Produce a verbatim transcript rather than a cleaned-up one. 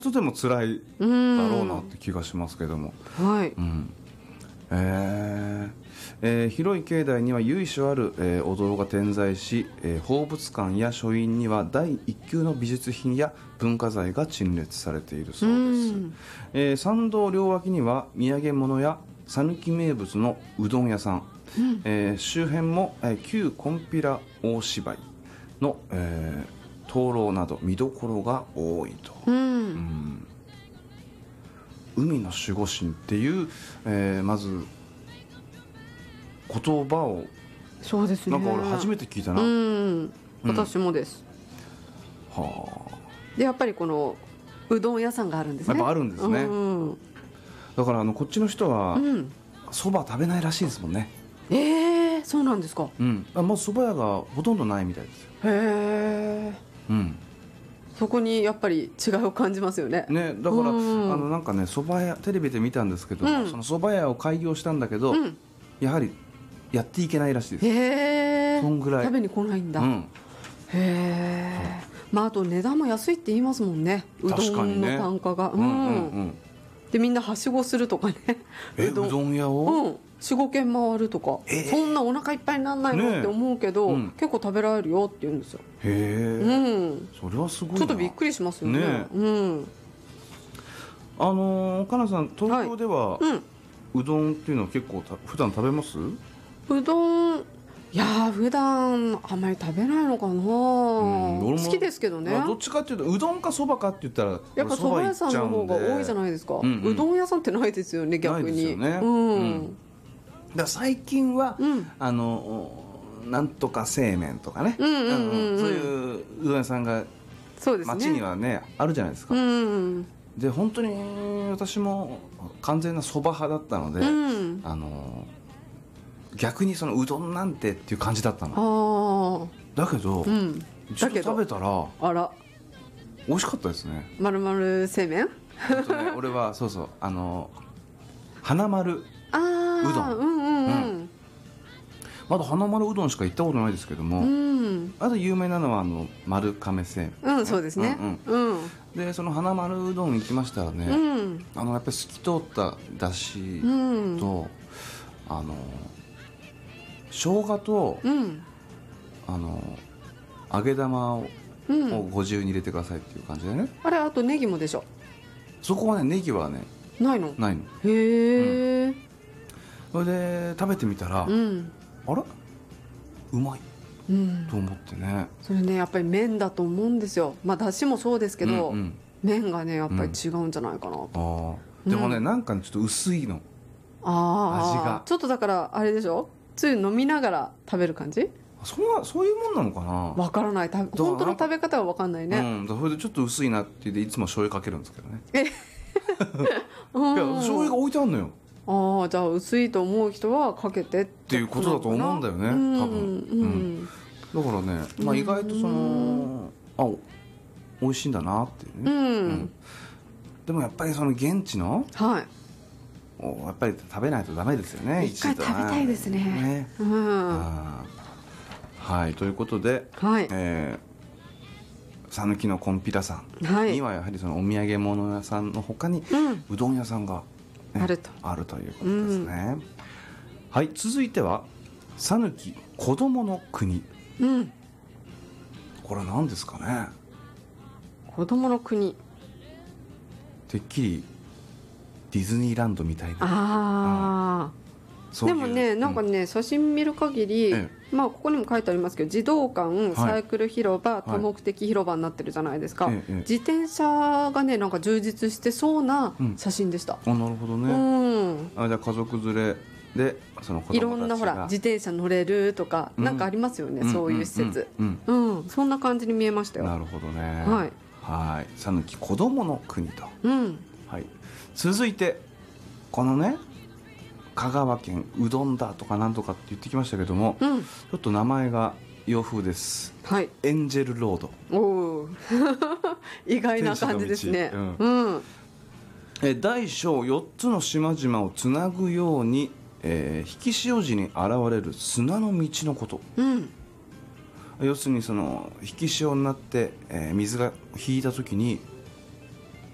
とても辛いだろうなって気がしますけども、 はい、 うん、えーえー、広い境内には由緒ある、えー、お堂が点在し、えー、宝物館や書院には第一級の美術品や文化財が陳列されているそうです。えー、参道両脇には土産物や讃岐名物のうどん屋さん、うん、えー、周辺も、えー、旧こんぴら大芝居の、えー、灯籠など見どころが多いと、うんうん、海の守護神っていう、えー、まず言葉を、 そうですね、 なんか俺初めて聞いたな。 うん、私もです、うん、はあ。でやっぱりこのうどん屋さんがあるんですね。 やっぱあるんですね、うん、だからあのこっちの人はそば、うん、食べないらしいですもんね。 えー、そうなんですか。 うん、あ、もうそば屋がほとんどないみたいですよ。 へえ、うん、そこにやっぱり違いを感じますよね。 ね、だから、うん、あのなんかね、そば屋テレビで見たんですけど、うん、そのそば屋を開業したんだけど、うん、やはりやっていけないらしいです。 へー、 そんぐらい食べに来ないんだ、うん、へえ、まあ、あと値段も安いって言いますもんね、うどんの単価が、ね、うんうんうん、でみんなはしごするとかね、 えうどん、うどん屋を、 うん、よん、ごけん回るとか、えー、そんなお腹いっぱいにならないの、ね、って思うけど、うん、結構食べられるよって言うんですよ。 へえ、うん、それはすごいな。 ちょっとびっくりしますよね。ね、うん、 あのー、かなさん東京では、はい、うん、うどんっていうのは結構た普段食べます？ うどん、いや普段あんまり食べないのかな、うん、好きですけどね。 どっちかっていうとうどんかそばかって言ったらやっぱそば屋さんの方が多いじゃないですか、うんうん、うどん屋さんってないですよね、逆に。ないですよね、うん、うん、 だから最近は、うん、あのなんとか製麺とかね、そういううどん屋さんが街にはねあるじゃないですか、うん、で本当に私も完全なそば派だったので、うん、あの逆にそのうどんなんてっていう感じだったの。あだけど、うん、ちょっと食べたらあら美味しかったですね。 まるまる製麺、ね、 俺はそうそう、あの花丸うどん、 うんうんうんうん、 まだ花丸うどんしか行ったことないですけども、うん、あと有名なのはあの丸亀製麺、うん、そうですね、うんうんうん、 でその花丸うどん行きましたらね、うん、あのやっぱり透き通っただしと、うん、あの生姜と、うん、あの揚げ玉を、うん、をご自由に入れてくださいっていう感じでね。 あれ、あとネギもでしょ。 そこはね、ネギはねないのないの。 へえ、うん、 それで食べてみたら、うん、あらうまい、うん、と思ってね。 それねやっぱり麺だと思うんですよ。まあだしもそうですけど、うんうん、麺がねやっぱり違うんじゃないかなと、 うん、あでもね、うん、なんか、ね、ちょっと薄いの、あ味がちょっとだからあれでしょ、つゆ飲みながら食べる感じ。 そんなそういうもんなのかな、 わからない、本当の食べ方はわかんないね。うん、 だそれでちょっと薄いなって言っていつも醤油かけるんですけどね。えいや醤油が置いてあるのよ。 ああ、じゃあ薄いと思う人はかけてっていうことだと思うんだよね、多分、うんうん、だからね、まあ、意外とそのあ美味しいんだなっていうね、うんうん、でもやっぱりその現地の、はい、やっぱり食べないとダメですよね。 一回食べたいですね、ね、うん、 はい、ということで、はい、えー、讃岐のこんぴらさんにはやはりそのお土産物屋さんの他に、うどん屋さんが、ね、 あるとあるということですね、うん、はい。続いては讃岐こどもの国、うん、これは何ですかね。 こどもの国、 てっきりディズニーランドみたいな。 ああ、でもね、なんかね、うん、写真見る限り、ええ、まあここにも書いてありますけど、児童館、サイクル広場、はい、多目的広場になってるじゃないですか、はい、自転車がねなんか充実してそうな写真でした、 うん、あ、なるほどね、うん、あ、じゃあ家族連れでその子供たちがいろんなほら自転車乗れるとか、うん、なんかありますよね、うん、そういう施設、うんうんうん、そんな感じに見えましたよ。 なるほどね、 はい、 はい、讃岐こどもの国と、うん、はい、続いてこのね香川県うどんだとかなんとかって言ってきましたけども、うん、ちょっと名前が洋風です、はい、エンジェルロード。 お意外な感じですね、うんうん、 え大小よっつの島々をつなぐように、えー、引き潮時に現れる砂の道のこと、うん、要するにその引き潮になって、えー、水が引いた時に